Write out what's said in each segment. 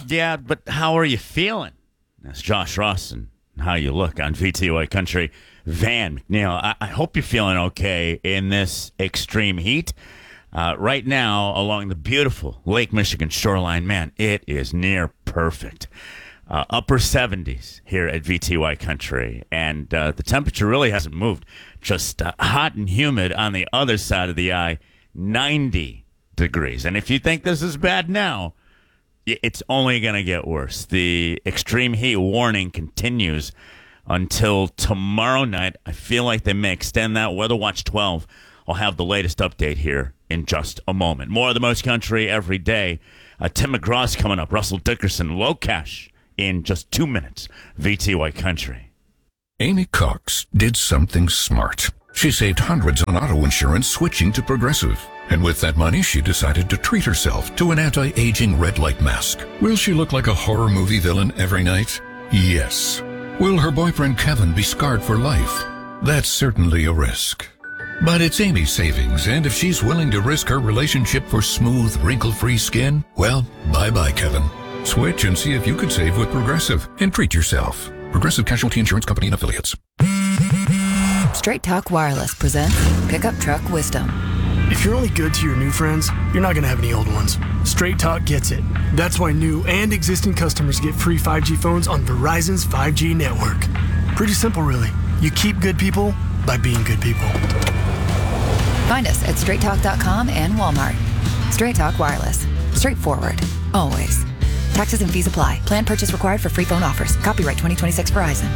Yeah, but how are you feeling? That's Josh Ross and how you look on VTY Country. Van McNeil, I hope you're feeling okay in this extreme heat. Right now, along the beautiful Lake Michigan shoreline, man, it is near perfect. Upper 70s here at VTY Country, and the temperature really hasn't moved. Just hot and humid on the other side of the eye, 90 degrees. And if you think this is bad now, it's only going to get worse. The extreme heat warning continues until tomorrow night. I feel like they may extend that. Weather Watch 12 will have the latest update here in just a moment. More of the Most Country every day. Tim McGraw's coming up. Russell Dickerson, Low Cash in just 2 minutes. VTY Country. Amy Cox did something smart. She saved hundreds on auto insurance switching to Progressive. And with that money, she decided to treat herself to an anti-aging red light mask. Will she look like a horror movie villain every night? Yes. Will her boyfriend Kevin be scarred for life? That's certainly a risk. But it's Amy's savings, and if she's willing to risk her relationship for smooth, wrinkle-free skin, well, bye-bye, Kevin. Switch and see if you could save with Progressive and treat yourself. Progressive Casualty Insurance Company and Affiliates. Straight Talk Wireless presents Pickup Truck Wisdom. If you're only good to your new friends, you're not going to have any old ones. Straight Talk gets it. That's why new and existing customers get free 5G phones on Verizon's 5G network. Pretty simple, really. You keep good people by being good people. Find us at straighttalk.com and Walmart. Straight Talk Wireless. Straightforward. Always. Taxes and fees apply. Plan purchase required for free phone offers. Copyright 2026 Verizon.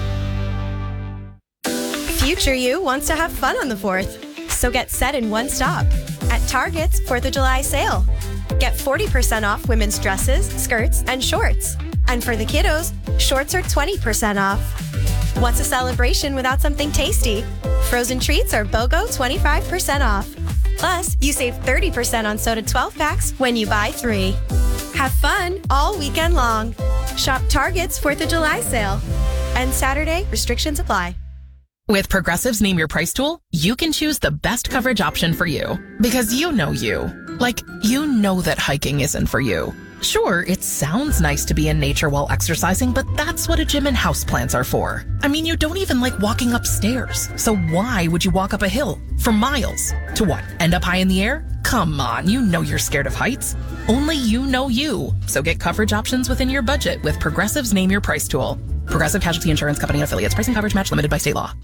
Future you wants to have fun on the 4th. So get set in one stop at Target's 4th of July sale. Get 40% off women's dresses, skirts, and shorts. And for the kiddos, shorts are 20% off. What's a celebration without something tasty? Frozen treats are BOGO 25% off. Plus, you save 30% on soda 12-packs when you buy 3. Have fun all weekend long. Shop Target's 4th of July sale. And Saturday, restrictions apply. With Progressive's Name Your Price tool, you can choose the best coverage option for you. Because you know you. Like, you know that hiking isn't for you. Sure, it sounds nice to be in nature while exercising, but that's what a gym and houseplants are for. I mean, you don't even like walking upstairs. So why would you walk up a hill for miles? To what, end up high in the air? Come on, you know you're scared of heights. Only you know you. So get coverage options within your budget with Progressive's Name Your Price tool. Progressive Casualty Insurance Company and Affiliates. Pricing coverage match limited by state law.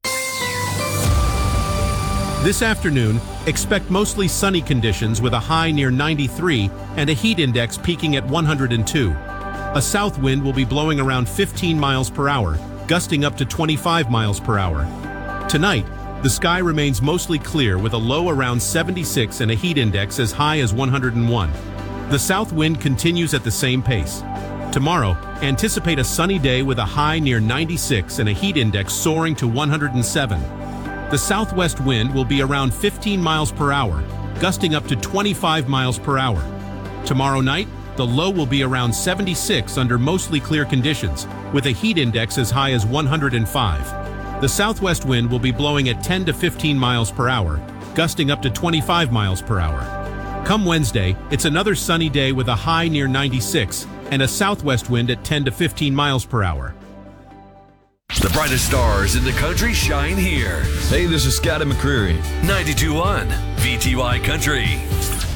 This afternoon, expect mostly sunny conditions with a high near 93 and a heat index peaking at 102. A south wind will be blowing around 15 miles per hour, gusting up to 25 miles per hour. Tonight, the sky remains mostly clear with a low around 76 and a heat index as high as 101. The south wind continues at the same pace. Tomorrow, anticipate a sunny day with a high near 96 and a heat index soaring to 107. The southwest wind will be around 15 miles per hour, gusting up to 25 miles per hour. Tomorrow night, the low will be around 76 under mostly clear conditions, with a heat index as high as 105. The southwest wind will be blowing at 10 to 15 miles per hour, gusting up to 25 miles per hour. Come Wednesday, it's another sunny day with a high near 96 and a southwest wind at 10 to 15 miles per hour. The brightest stars in the country shine here. Hey, this is Scotty McCreery. 92.1 VTY Country.